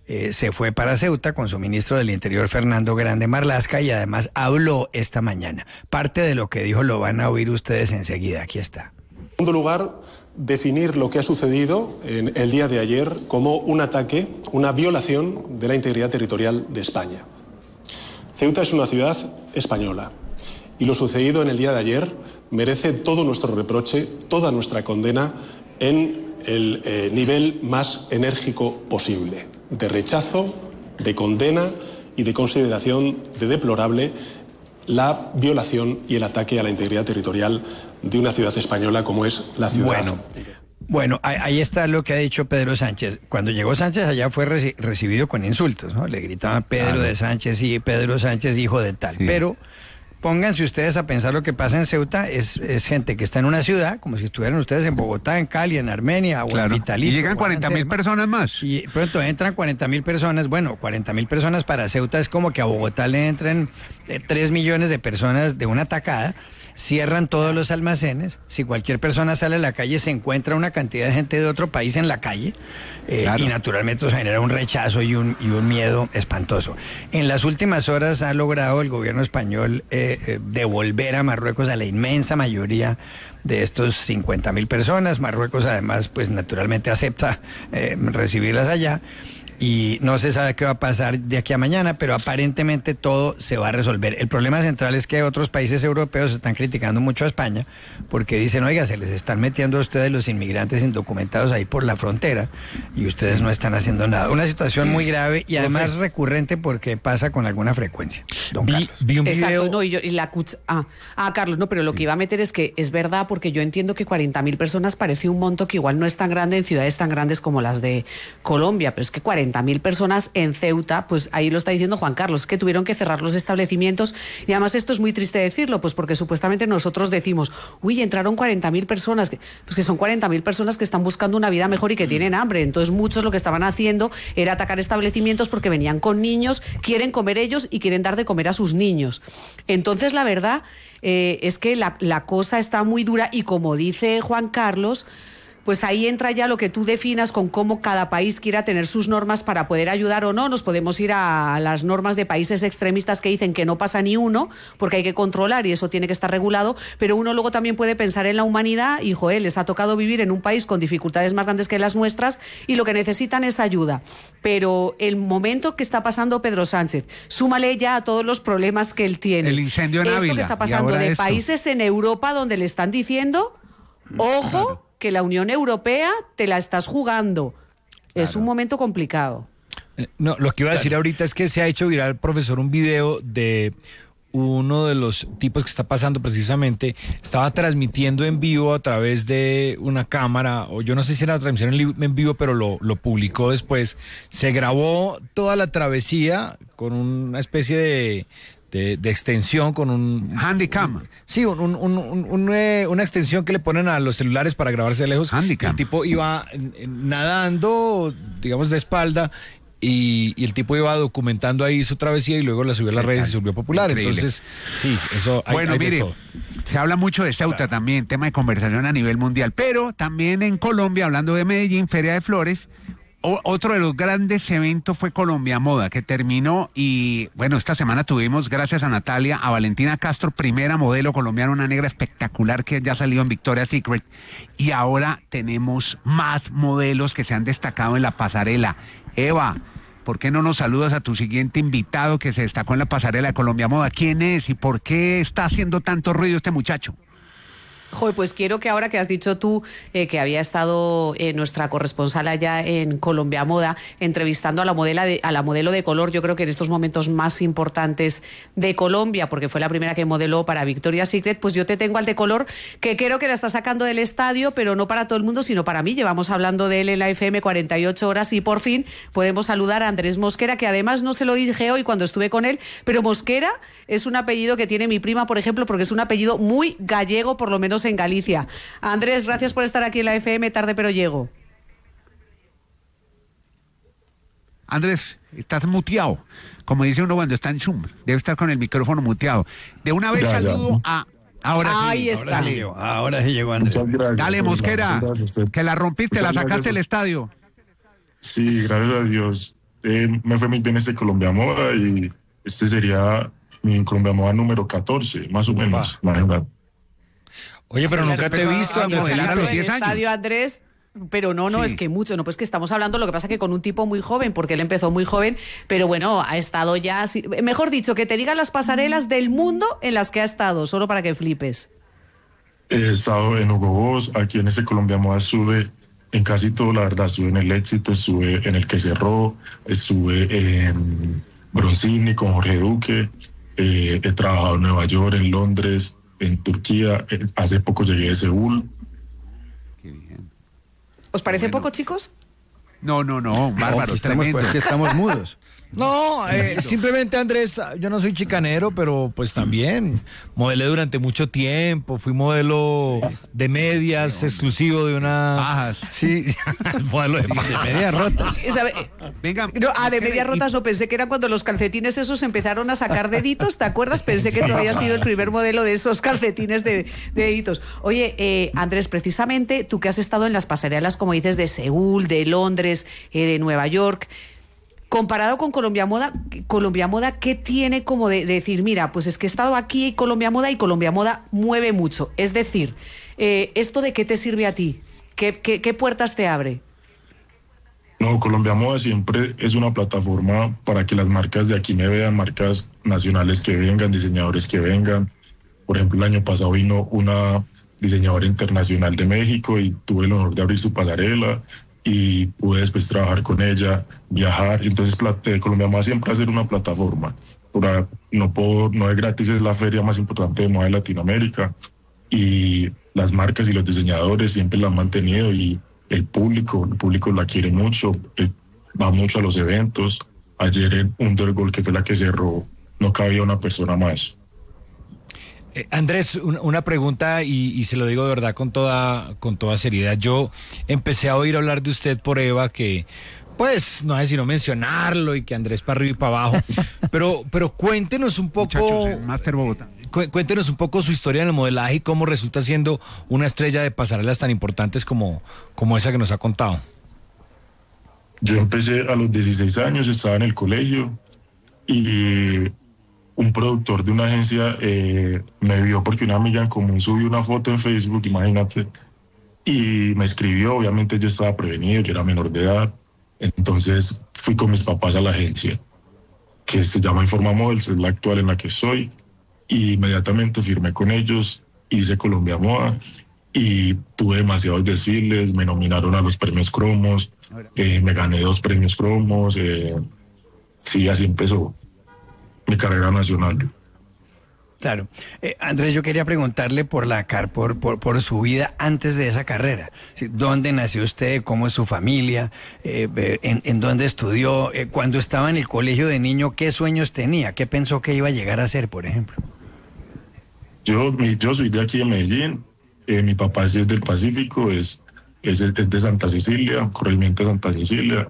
se fue para Ceuta con su ministro del Interior, Fernando Grande Marlaska, y además habló esta mañana. Parte de lo que dijo lo van a oír ustedes enseguida. Aquí está. En segundo lugar, definir lo que ha sucedido en el día de ayer como un ataque, una violación de la integridad territorial de España. Ceuta es una ciudad española y lo sucedido en el día de ayer merece todo nuestro reproche, toda nuestra condena en el nivel más enérgico posible, de rechazo, de condena y de consideración de deplorable la violación y el ataque a la integridad territorial de una ciudad española como es la ciudad. Bueno, ahí está lo que ha dicho Pedro Sánchez. Cuando llegó Sánchez allá fue recibido con insultos, ¿no? Le gritaban Pedro de Sánchez y Pedro Sánchez hijo de tal. Sí. Pero pónganse ustedes a pensar lo que pasa en Ceuta, es gente que está en una ciudad, como si estuvieran ustedes en Bogotá, en Cali, en Armenia o en Vitalito. Y llegan 40.000 personas más. Y pronto entran 40.000 personas. Bueno, 40.000 personas para Ceuta es como que a Bogotá le entren 3 millones de personas de una tacada. Cierran todos los almacenes. Si cualquier persona sale a la calle, se encuentra una cantidad de gente de otro país en la calle. Y naturalmente eso genera un rechazo y un miedo espantoso. En las últimas horas ha logrado el gobierno español devolver a Marruecos a la inmensa mayoría de estos 50.000 personas. Marruecos además, pues naturalmente acepta recibirlas allá. Y no se sabe qué va a pasar de aquí a mañana, pero aparentemente todo se va a resolver. El problema central es que otros países europeos están criticando mucho a España porque dicen, oiga, se les están metiendo a ustedes los inmigrantes indocumentados ahí por la frontera y ustedes no están haciendo nada. Una situación muy grave y además recurrente porque pasa con alguna frecuencia. Don Carlos. Vi un video... Carlos, no, pero lo que iba a meter es que es verdad, porque yo entiendo que 40.000 personas parece un monto que igual no es tan grande en ciudades tan grandes como las de Colombia, pero es que 40.000 personas en Ceuta, pues ahí lo está diciendo Juan Carlos, que tuvieron que cerrar los establecimientos. Y además esto es muy triste decirlo, pues porque supuestamente nosotros decimos, uy, entraron 40.000 personas, pues que son 40.000 personas que están buscando una vida mejor y que tienen hambre. Entonces muchos lo que estaban haciendo era atacar establecimientos porque venían con niños, quieren comer ellos y quieren dar de comer a sus niños. Entonces la verdad es que la cosa está muy dura y como dice Juan Carlos, pues ahí entra ya lo que tú definas con cómo cada país quiera tener sus normas para poder ayudar o no. Nos podemos ir a las normas de países extremistas que dicen que no pasa ni uno, porque hay que controlar y eso tiene que estar regulado, pero uno luego también puede pensar en la humanidad y, les ha tocado vivir en un país con dificultades más grandes que las nuestras y lo que necesitan es ayuda. Pero el momento que está pasando Pedro Sánchez, súmale ya a todos los problemas que él tiene. El incendio en Ávila. Esto que está pasando de países en Europa donde le están diciendo, ojo, que la Unión Europea te la estás jugando. Claro. Es un momento complicado. No, lo que iba a decir ahorita es que se ha hecho viral, profesor, un video de uno de los tipos que está pasando precisamente, estaba transmitiendo en vivo a través de una cámara, o yo no sé si era transmisión en vivo, pero lo publicó después. Se grabó toda la travesía con una especie de extensión, con un Handycam. Sí, una extensión que le ponen a los celulares para grabarse de lejos. Handycam. El tipo iba nadando, digamos, de espalda, y el tipo iba documentando ahí su travesía y luego la subió a las redes y se volvió popular. Increíble. Entonces, sí, eso hay, bueno, hay mire, de todo. Se habla mucho de Ceuta también, tema de conversación a nivel mundial, pero también en Colombia, hablando de Medellín, Feria de Flores. Otro de los grandes eventos fue Colombia Moda, que terminó y, bueno, esta semana tuvimos, gracias a Natalia, a Valentina Castro, primera modelo colombiana, una negra espectacular que ya salió en Victoria's Secret, y ahora tenemos más modelos que se han destacado en la pasarela. Eva, ¿por qué no nos saludas a tu siguiente invitado que se destacó en la pasarela de Colombia Moda? ¿Quién es y por qué está haciendo tanto ruido este muchacho? Pues quiero que ahora que has dicho tú que había estado nuestra corresponsal allá en Colombia Moda entrevistando a la modelo de color, yo creo que en estos momentos más importantes de Colombia, porque fue la primera que modeló para Victoria's Secret, pues yo te tengo al de color, que creo que la está sacando del estadio, pero no para todo el mundo, sino para mí. Llevamos hablando de él en la FM 48 horas y por fin podemos saludar a Andrés Mosquera, que además no se lo dije hoy cuando estuve con él, pero Mosquera es un apellido que tiene mi prima, por ejemplo, porque es un apellido muy gallego, por lo menos en Galicia. Andrés, gracias por estar aquí en la FM, tarde pero llego. Andrés, estás muteado, como dice uno cuando está en Zoom, debe estar con el micrófono muteado. De una vez saludo a... Ahora ahí sí, está. Ahora sí llegó Andrés. Gracias, dale, Mosquera, que la rompiste, la sacaste del estadio. Sí, gracias a Dios. me fue muy bien este Colombia Moda y este sería mi Colombia Moda número 14, más o menos. Imagínate. Oye, pero nunca te he visto a modelar a los 10 años. Estadio Andrés, pero no, Sí. es que mucho, no, pues que estamos hablando, lo que pasa que con un tipo muy joven, porque él empezó muy joven, pero bueno, ha estado ya, mejor dicho, que te digan las pasarelas del mundo en las que ha estado, solo para que flipes. He estado en Hugo Boss, aquí en este Colombia Moda estuve en casi todo, la verdad, estuve en el Éxito, estuve en el que cerró, estuve en Bronzini con Jorge Duque, he trabajado en Nueva York, en Londres, en Turquía, hace poco llegué de Seúl. Qué bien. ¿Os parece Bueno. poco, chicos? No, bárbaro, que estamos, tremendo. pues, que estamos mudos. No, simplemente Andrés, yo no soy chicanero, pero pues también modelé durante mucho tiempo, fui modelo de medias exclusivo de una... Bajas. Sí, modelo de medias rotas. Venga. No, de medias rotas no, pensé que era cuando los calcetines esos empezaron a sacar deditos, ¿te acuerdas? Pensé que tú habías sido el primer modelo de esos calcetines de deditos. Oye, Andrés, precisamente tú que has estado en las pasarelas, como dices, de Seúl, de Londres, de Nueva York, comparado con Colombia Moda, ¿qué tiene como de decir, mira, pues es que he estado aquí y Colombia Moda mueve mucho? Es decir, ¿esto de qué te sirve a ti? ¿Qué puertas te abre? No, Colombia Moda siempre es una plataforma para que las marcas de aquí me vean, marcas nacionales que vengan, diseñadores que vengan. Por ejemplo, el año pasado vino una diseñadora internacional de México y tuve el honor de abrir su pasarela y pude después trabajar con ella, viajar. Entonces Colombia Moda siempre va a ser una plataforma. No es gratis, es la feria más importante de moda de Latinoamérica y las marcas y los diseñadores siempre la han mantenido y el público la quiere mucho, va mucho a los eventos. Ayer en Undergold, que fue la que cerró, no cabía una persona más. Andrés, una pregunta y se lo digo de verdad con toda seriedad. Yo empecé a oír hablar de usted por Eva, que pues no sé si no mencionarlo y que Andrés para arriba y para abajo, pero cuéntenos un poco... Muchachos, Master Bogotá. Cuéntenos un poco su historia en el modelaje y cómo resulta siendo una estrella de pasarelas tan importantes como esa que nos ha contado. Yo empecé a los 16 años, estaba en el colegio y un productor de una agencia me vio porque una amiga en común subió una foto en Facebook, imagínate, y me escribió. Obviamente yo estaba prevenido, yo era menor de edad, entonces fui con mis papás a la agencia que se llama Informa Models, es la actual en la que estoy, y inmediatamente firmé con ellos, hice Colombia Moda y tuve demasiados desfiles, me nominaron a los premios Cromos, me gané 2 premios Cromos, sí, así empezó mi carrera nacional. Claro. Andrés, yo quería preguntarle por su vida antes de esa carrera. ¿Sí? ¿Dónde nació usted? ¿Cómo es su familia? ¿En dónde estudió? Cuando estaba en el colegio de niño, ¿qué sueños tenía? ¿Qué pensó que iba a llegar a ser, por ejemplo? Yo soy de aquí de Medellín. Mi papá es del Pacífico, es de Santa Cecilia, corregimiento de Santa Cecilia.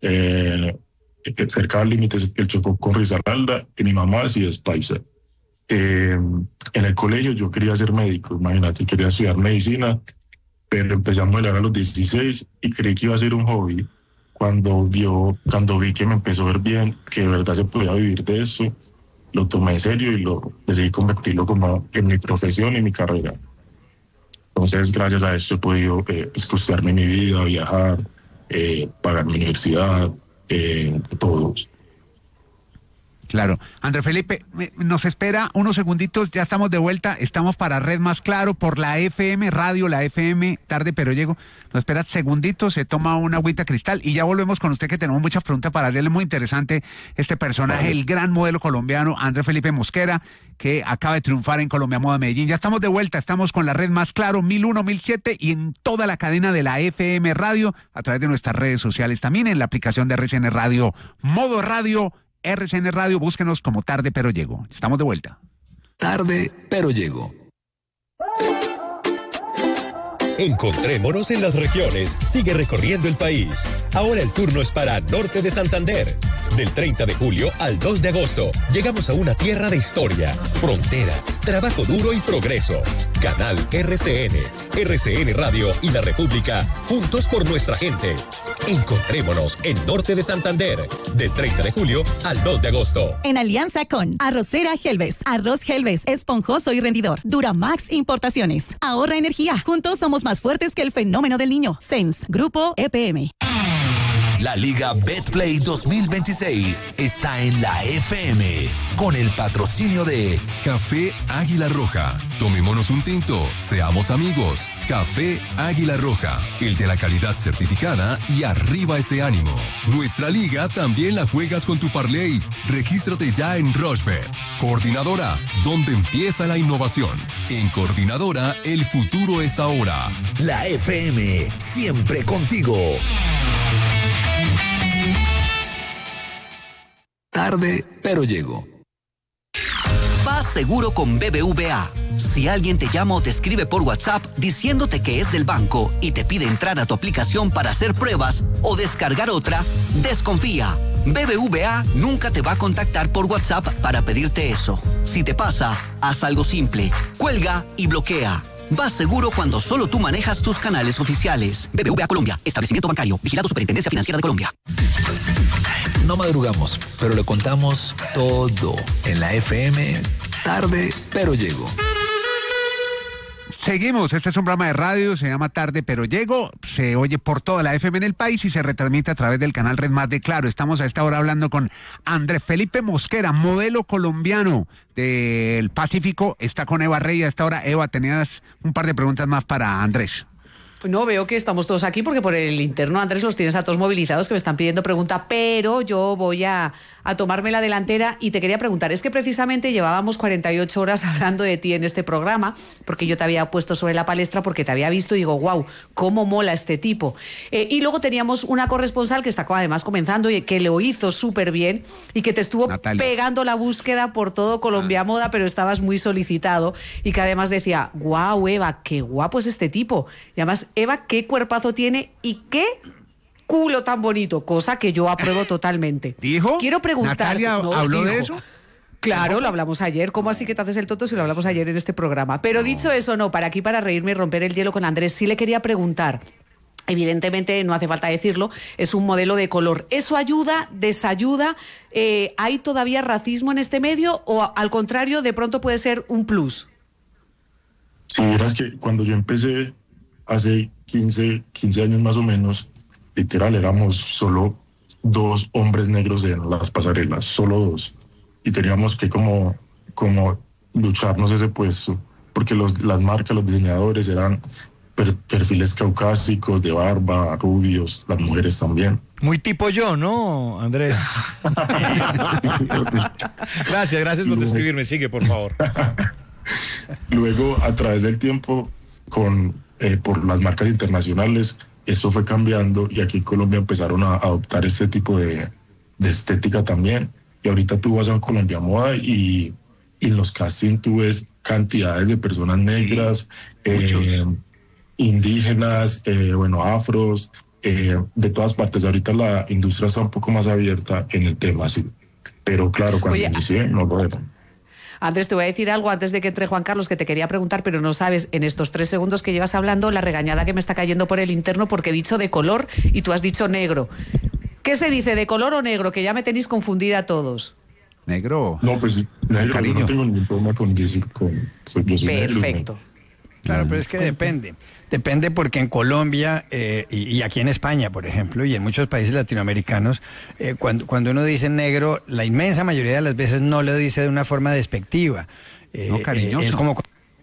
Cerca del límite el Chocó con Risaralda, y mi mamá sí es paisa. En el colegio yo quería ser médico, imagínate, quería estudiar medicina, pero empecé a modelar a los 16 y creí que iba a ser un hobby. Cuando vi que me empezó a ver bien, que de verdad se podía vivir de eso, lo tomé en serio y decidí convertirlo como en mi profesión y mi carrera. Entonces, gracias a eso he podido costearme mi vida, viajar, pagar mi universidad, todos. Claro. Andrés Felipe, nos espera unos segunditos, ya estamos de vuelta, estamos para Red Más Claro por la FM Radio, la FM Tarde Pero Llego. Nos espera segunditos, se toma una agüita cristal y ya volvemos con usted, que tenemos muchas preguntas para hacerle. Muy interesante este personaje, el gran modelo colombiano Andrés Felipe Mosquera, que acaba de triunfar en Colombia Moda Medellín. Ya estamos de vuelta, estamos con la Red Más Claro 1001, 1007 y en toda la cadena de la FM Radio, a través de nuestras redes sociales, también en la aplicación de RCN Radio, Modo Radio, RCN Radio, búsquenos como Tarde Pero Llego. Estamos de vuelta. Tarde Pero Llego. Encontrémonos en las regiones. Sigue recorriendo el país. Ahora el turno es para Norte de Santander. Del 30 de julio al 2 de agosto, llegamos a una tierra de historia, frontera, trabajo duro y progreso. Canal RCN, RCN Radio y La República, juntos por nuestra gente. Encontrémonos en Norte de Santander, del 30 de julio al 2 de agosto. En alianza con Arrocera Helves, arroz Helves, esponjoso y rendidor. Duramax Importaciones, ahorra energía. Juntos somos más fuertes que el fenómeno del niño. SENS, Grupo EPM. La Liga Betplay 2026 está en la FM con el patrocinio de Café Águila Roja. Tomémonos un tinto, seamos amigos. Café Águila Roja, el de la calidad certificada y arriba ese ánimo. Nuestra liga también la juegas con tu parlay. Regístrate ya en Rochebet. Coordinadora, donde empieza la innovación. En Coordinadora, el futuro es ahora. La FM, siempre contigo. Tarde, pero llego. Vas seguro con BBVA. Si alguien te llama o te escribe por WhatsApp diciéndote que es del banco y te pide entrar a tu aplicación para hacer pruebas o descargar otra, desconfía. BBVA nunca te va a contactar por WhatsApp para pedirte eso. Si te pasa, haz algo simple. Cuelga y bloquea. Vas seguro cuando solo tú manejas tus canales oficiales. BBVA Colombia, establecimiento bancario, vigilado Superintendencia Financiera de Colombia. No madrugamos, pero le contamos todo en la FM. Tarde, pero llego. Seguimos, este es un programa de radio, se llama Tarde pero Llego, se oye por toda la FM en el país y se retransmite a través del canal Red Más de Claro. Estamos a esta hora hablando con Andrés Felipe Mosquera, modelo colombiano del Pacífico. Está con Eva Rey a esta hora. Eva, tenías un par de preguntas más para Andrés. No, veo que estamos todos aquí porque por el interno, Andrés, los tienes a todos movilizados que me están pidiendo pregunta, pero yo voy a tomarme la delantera y te quería preguntar, es que precisamente llevábamos 48 horas hablando de ti en este programa, porque yo te había puesto sobre la palestra porque te había visto y digo, wow, cómo mola este tipo. Y luego teníamos una corresponsal que está además comenzando y que lo hizo súper bien y que te estuvo Natalia pegando la búsqueda por todo Colombia Moda, pero estabas muy solicitado y que además decía, wow, Eva, qué guapo es este tipo. Y además, Eva, qué cuerpazo tiene y qué culo tan bonito, cosa que yo apruebo totalmente. ¿Dijo? Quiero preguntarte. ¿Natalia habló de eso? Claro, lo hablamos ayer. ¿Cómo así que te haces el tonto si lo hablamos ayer en este programa? Pero dicho eso, no, para reírme y romper el hielo con Andrés, sí le quería preguntar. Evidentemente, no hace falta decirlo, es un modelo de color. ¿Eso ayuda, desayuda? ¿Hay todavía racismo en este medio o al contrario, de pronto puede ser un plus? Si vieras que cuando yo empecé hace 15 años más o menos, literal, éramos solo 2 hombres negros en las pasarelas, solo 2. Y teníamos que como lucharnos ese puesto, porque las marcas, los diseñadores eran perfiles caucásicos, de barba, rubios, las mujeres también. Muy tipo yo, ¿no, Andrés? Gracias por describirme. Sigue, por favor. Luego, a través del tiempo, por las marcas internacionales, eso fue cambiando y aquí en Colombia empezaron a adoptar este tipo de estética también. Y ahorita tú vas a Colombia Moda y en los castings tú ves cantidades de personas negras, indígenas, afros, de todas partes. Ahorita la industria está un poco más abierta en el tema, sí. Pero claro, cuando inicié no lo era. Andrés, te voy a decir algo antes de que entre Juan Carlos que te quería preguntar, pero no sabes, en estos 3 segundos que llevas hablando, la regañada que me está cayendo por el interno porque he dicho de color y tú has dicho negro. ¿Qué se dice, de color o negro? Que ya me tenéis confundida a todos. ¿Negro? No, pues negro, cariño. Yo no tengo ningún problema con decir yo soy perfecto. Negro. Claro, pero es que depende. Depende porque en Colombia y aquí en España, por ejemplo, y en muchos países latinoamericanos, cuando uno dice negro, la inmensa mayoría de las veces no lo dice de una forma despectiva. No, cariñoso. Es como...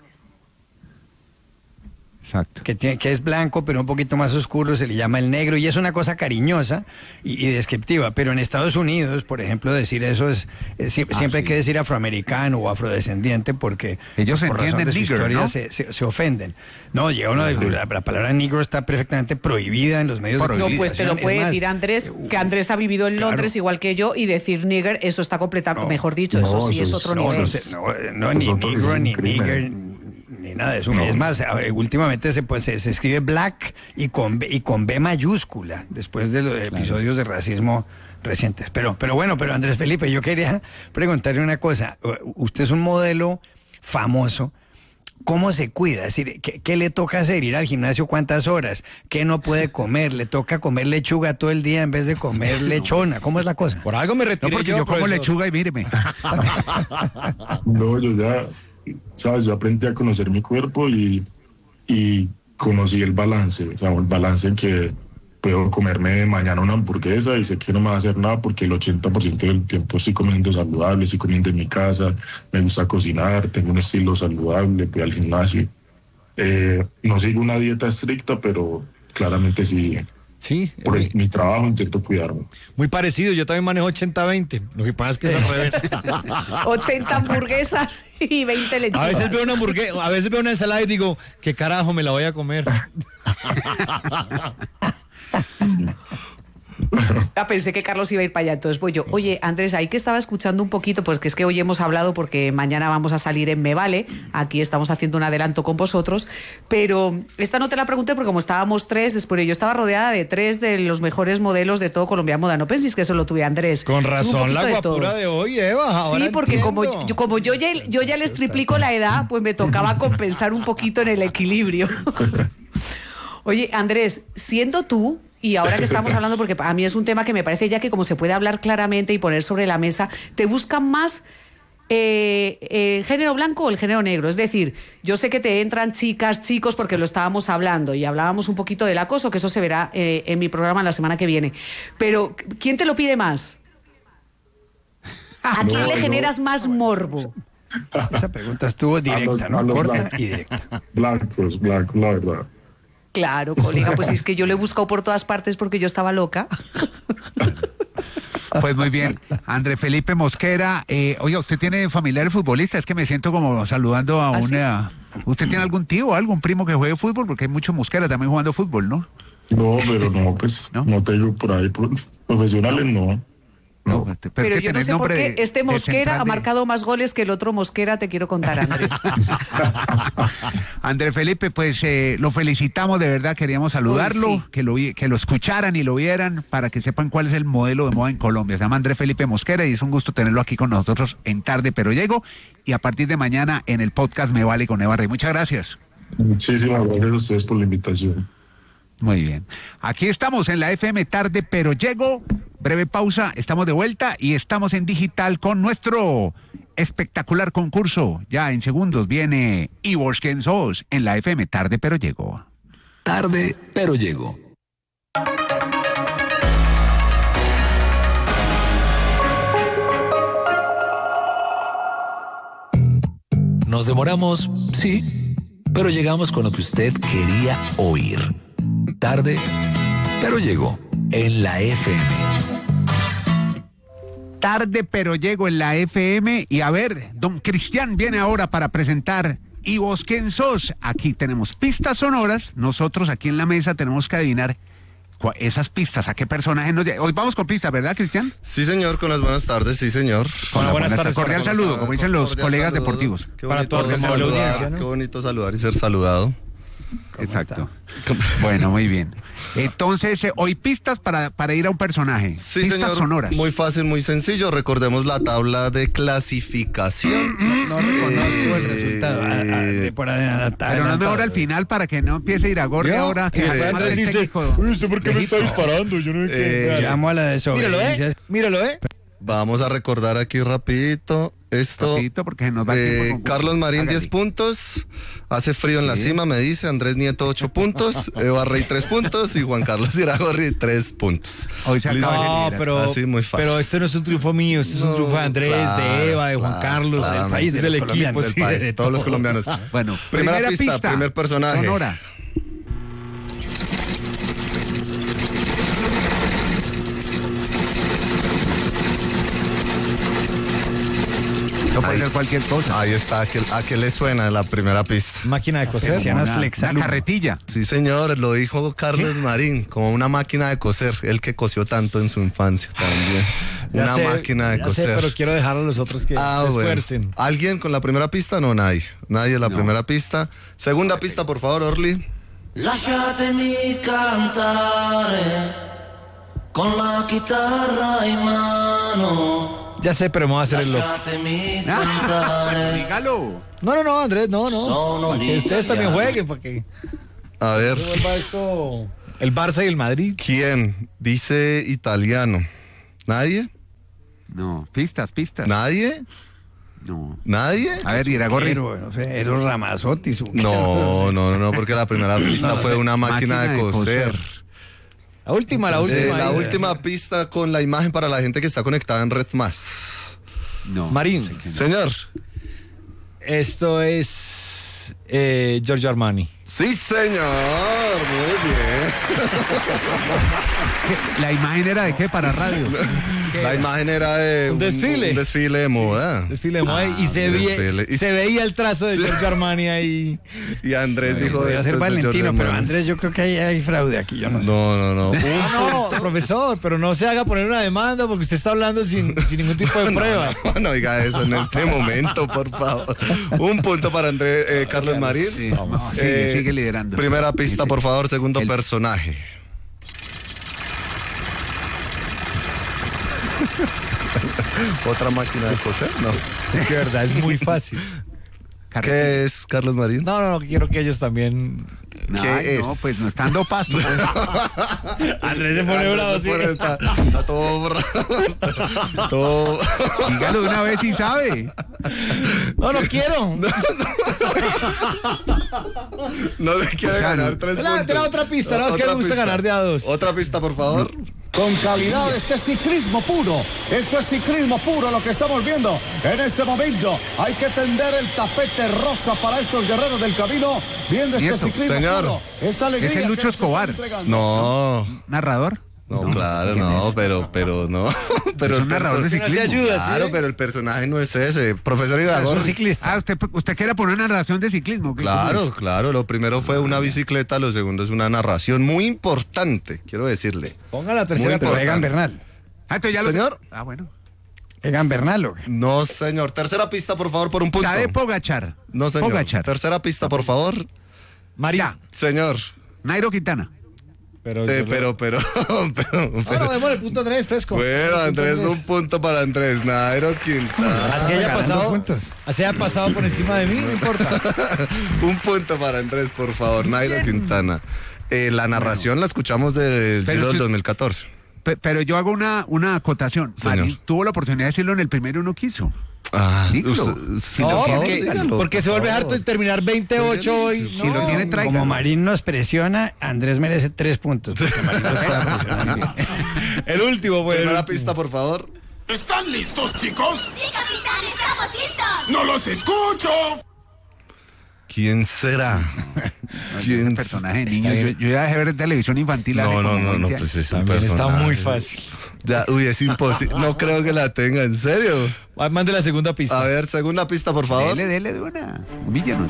Exacto. Que es blanco, pero un poquito más oscuro, se le llama el negro, y es una cosa cariñosa y descriptiva. Pero en Estados Unidos, por ejemplo, decir eso siempre hay que decir afroamericano o afrodescendiente, porque ellos por razón de su nigger, historia, ¿no? se ofenden. No, la palabra negro está perfectamente prohibida en los medios de comunicación. No, pues te lo puede decir Andrés, que Andrés ha vivido en Londres, claro, igual que yo, y decir nigger, eso está completamente, mejor dicho, eso sí es otro nivel. No, ni negro, ni nigger, ni nada de eso. No. Es más, últimamente se escribe black y con B mayúscula, después de los episodios de racismo recientes. Pero Andrés Felipe, yo quería preguntarle una cosa. Usted es un modelo famoso. ¿Cómo se cuida? Es decir, ¿qué le toca hacer? ¿Ir al gimnasio cuántas horas? ¿Qué no puede comer? ¿Le toca comer lechuga todo el día en vez de comer lechona? ¿Cómo es la cosa? Por algo me retiré. No, porque yo como profesor. lechuga y míreme. No, yo ya, ¿sabes? Yo aprendí a conocer mi cuerpo y conocí el balance, o sea, el balance en que puedo comerme mañana una hamburguesa y sé que no me va a hacer nada porque el 80% del tiempo estoy comiendo saludable, estoy comiendo en mi casa, me gusta cocinar, tengo un estilo saludable, voy al gimnasio. No sigo una dieta estricta, pero claramente sí. Sí. Por mi trabajo intento cuidarme. Muy parecido, yo también manejo 80-20. Lo que pasa es que es al revés. 80 hamburguesas y 20 lechugas. A veces veo una hamburguesa, a veces veo una ensalada y digo, ¿qué carajo me la voy a comer? Pensé que Carlos iba a ir para allá, entonces voy yo. Oye, Andrés, ahí que estaba escuchando un poquito, pues que es que hoy hemos hablado porque mañana vamos a salir en Me Vale, aquí estamos haciendo un adelanto con vosotros, pero esta no te la pregunté porque como estábamos tres, después yo estaba rodeada de tres de los mejores modelos de todo Colombia Moda, ¿no penséis que eso lo tuve Andrés? Con razón la guapura de hoy, Eva. Sí, porque como yo ya les triplico la edad, pues me tocaba compensar un poquito en el equilibrio. Oye, Andrés, siendo tú, y ahora que estamos hablando, porque a mí es un tema que me parece ya que como se puede hablar claramente y poner sobre la mesa, ¿te buscan más el género blanco o el género negro? Es decir, yo sé que te entran chicas, chicos, porque lo estábamos hablando y hablábamos un poquito del acoso, que eso se verá en mi programa la semana que viene. Pero, ¿quién te lo pide más? ¿A quién le generas más morbo? Esa pregunta estuvo directa, ¿no? Corta y directa. Blancos, la verdad. Claro, colega, pues es que yo le he buscado por todas partes porque yo estaba loca. Pues muy bien. André Felipe Mosquera, oiga, ¿usted tiene familiares futbolistas? Es que me siento como saludando a una... ¿Sí? ¿Usted tiene algún tío o algún primo que juegue fútbol? Porque hay muchos Mosquera también jugando fútbol, ¿no? No, pero no, pues no tengo por ahí profesionales, no. No, pero yo no sé por qué este Mosquera ha marcado más goles que el otro Mosquera, te quiero contar, André. André Felipe, pues lo felicitamos, de verdad, queríamos saludarlo, sí. que lo escucharan y lo vieran para que sepan cuál es el modelo de moda en Colombia. Se llama André Felipe Mosquera y es un gusto tenerlo aquí con nosotros en Tarde Pero Llego y a partir de mañana en el podcast Me Vale con Eva Rey. Muchas gracias. Muchísimas gracias a ustedes por la invitación. Muy bien. Aquí estamos en la FM Tarde Pero Llego. Breve pausa, estamos de vuelta y estamos en digital con nuestro espectacular concurso. Ya en segundos viene Ivors Quién Sos en la FM Tarde Pero Llego. Tarde Pero Llego. Nos demoramos, sí, pero llegamos con lo que usted quería oír. Tarde Pero Llego en la FM. Tarde Pero Llego en la FM y a ver, don Cristian viene ahora para presentar ¿Y vos quién sos? Aquí tenemos pistas sonoras, nosotros aquí en la mesa tenemos que adivinar esas pistas, a qué personaje nos... Hoy vamos con pistas, ¿verdad, Cristian? Sí, señor, con las buenas tardes, sí, señor. Con las buenas tardes. Cordial saludo, como dicen los colegas deportivos. Para toda la audiencia, ¿no? Qué bonito saludar y ser saludado. Exacto. Bueno, muy bien. Entonces, hoy pistas para ir a un personaje. Sí, pistas señor. Sonoras. Muy fácil, muy sencillo. Recordemos la tabla de clasificación. No reconozco el resultado. Pero no es mejor al final para que no empiece a ir a gorre ahora. Que Andrés dice, ¿usted por qué me está disparando? Yo no entiendo. Llamo a la desobediencia. Míralo, Vamos a recordar aquí rapidito esto. Rapidito porque nos va el tiempo. Carlos Marín, 10 puntos. Hace frío en la cima, me dice. Andrés Nieto, 8 puntos. Eva Rey, 3 puntos. Y Juan Carlos Iragorri, 3 puntos. Hoy se acaba pero, así, muy fácil. pero esto no es un triunfo mío, esto es un triunfo de Andrés, de Eva, de Juan Carlos, del país, del equipo. Del país, de todos los colombianos. Bueno, primera pista, primer personaje. Sonora. No puede ser cualquier cosa. Ahí está, ¿a qué le suena la primera pista? Máquina de coser. Una carretilla. Sí, señor, lo dijo Carlos Marín, como una máquina de coser, él que cosió tanto en su infancia también. Una máquina de coser. Sé, pero quiero dejar a los otros que se esfuercen. Bueno. ¿Alguien con la primera pista? No, nadie. Nadie la primera pista. Segunda pista, por favor, Orly. Lasciatemi cantare con la chitarra in mano. Ya sé, pero me voy a hacer el loco. Dígalo. No, Andrés, no. Para que ustedes también jueguen, para que A ver, se vuelva esto el Barça y el Madrid. ¿quién dice italiano? ¿Nadie? No, pistas. ¿Nadie? No. ¿Nadie? A ver, Iragorri. No sé, Eros Ramazzotti. No, porque la primera pista fue una máquina de coser. La última. La última pista con la imagen para la gente que está conectada en Red Más. No. Marín, Señor. esto es Giorgio Armani. Sí, señor. Muy bien. ¿La imagen era de qué para radio? La imagen era de Un desfile. Un desfile de moda. Desfile de moda y se veía el trazo de Giorgio Armani ahí. Y Andrés dijo Podría ser esto es de Valentino, Giorgio pero Armani. Andrés, yo creo que hay fraude aquí, yo no sé. No. No, profesor, pero no se haga poner una demanda porque usted está hablando sin ningún tipo de prueba. No diga eso en este momento, por favor. Un punto para Andrés Carlos Marín. Sí, sigue liderando. Primera pista, por favor. Segundo personaje. ¿Otra máquina de coser? No. Es que de verdad es muy fácil. ¿Qué es, Carlos Marín? No, quiero que ellos también. ¿Qué es? No, pues no está dando pasto. Andrés se pone bravo, sí. Está todo borrado. Todo... Dígalo de una vez si sabe. No quiero. No le quiere ganar 3 puntos. De la otra pista, no, es que me gusta ganar de a 2. Otra pista, por favor. Con calidad, este es ciclismo puro. Esto es ciclismo puro lo que estamos viendo en este momento. Hay que tender el tapete rosa para estos guerreros del camino. Viendo este ciclismo puro. Esta alegría. Es el Lucho Escobar. No. ¿Narrador? No, claro, no, pero no. Pero es un narrador de ciclismo. Claro, pero el personaje no es ese. Profesor Iragorri. Es un ciclista. Usted quiere poner una narración de ciclismo. Claro. Lo primero fue una bicicleta, lo segundo es una narración muy importante, quiero decirle. Ponga la tercera, pero Egan Bernal. ¿Señor? Bueno. Egan Bernal, ¿o qué? No, señor. Tercera pista, por favor, por un punto. Tadej Pogačar. No, señor. Pogačar. Tercera pista, por favor. María. Señor. Nairo Quintana. Pero. No, démosle el punto 3, fresco. Bueno, Andrés, un punto para Andrés. Nairo Quintana. Así haya pasado por encima de mí, no importa. Un punto para Andrés, por favor. Nairo Quintana. La narración la escuchamos del Giro del 2014. Pero yo hago una acotación. Marín tuvo la oportunidad de decirlo en el primero y no quiso. Porque se vuelve harto de terminar 28 hoy. Si lo tiene, como Marín nos presiona, Andrés merece 3 puntos. Porque Marín nos está presionando. El último, pues. Primera pista, por favor. ¿Están listos, chicos? Sí, capitán, estamos listos. ¡No los escucho! ¿Quién será? ¿Quién personaje niño? Yo ya dejé ver televisión infantil. No, pues es un personaje. Está muy fácil. Ya, es imposible. No creo que la tenga, en serio. Mande la segunda pista. A ver, segunda pista, por favor. Dele de una. Humíllanos.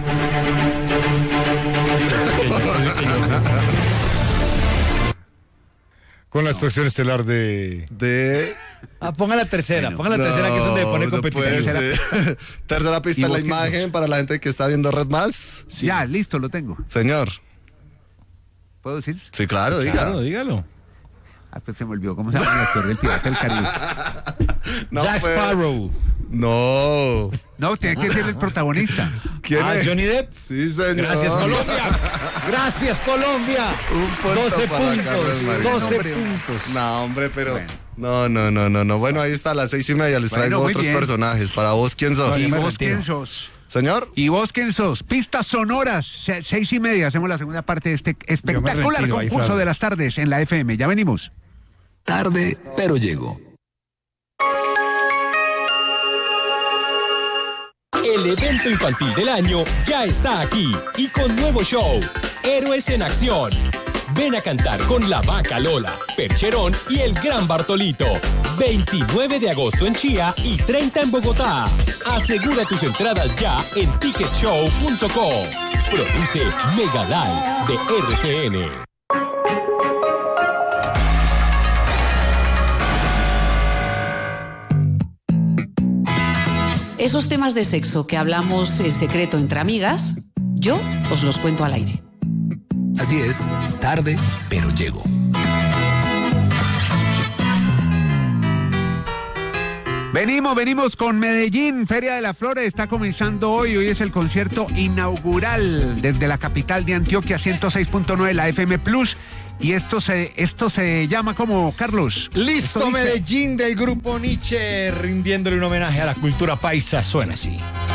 Con la extracción estelar de... ponga la tercera, que es donde pone competitividad. Tercera pista, la imagen para la gente que está viendo Red Más. Sí. Ya, listo, lo tengo. Señor. ¿Puedo decir? Sí, claro, dígalo. Pues se me olvidó cómo se llama el actor del Pirata del Caribe. Jack Sparrow. No, tiene que ser el protagonista. ¿Quién es? Johnny Depp. Sí, señor. Gracias, Colombia. Un punto 12 para puntos. Carlos Marín. 12 puntos. No, hombre, pero... No. Bueno, ahí está, a las 6:30 les traigo otros personajes. Para vos, ¿quién sos? ¿Y vos quién sos? Señor. ¿Y vos quién sos? Pistas sonoras, 6:30. Hacemos la segunda parte de este espectacular concurso de las tardes en la FM. Ya venimos. Tarde, pero llego. El evento infantil del año ya está aquí y con nuevo show, Héroes en Acción. Ven a cantar con la Vaca Lola, Percherón y el Gran Bartolito. 29 de agosto en Chía y 30 en Bogotá. Asegura tus entradas ya en ticketshow.co. Produce Mega Live de RCN. Esos temas de sexo que hablamos en secreto entre amigas, yo os los cuento al aire. Así es, tarde, pero llego. Venimos con Medellín, Feria de las Flores, está comenzando hoy es el concierto inaugural desde la capital de Antioquia, 106.9, la FM Plus, y esto se llama como, Carlos. Listo Medellín del grupo Nietzsche, rindiéndole un homenaje a la cultura paisa, suena así.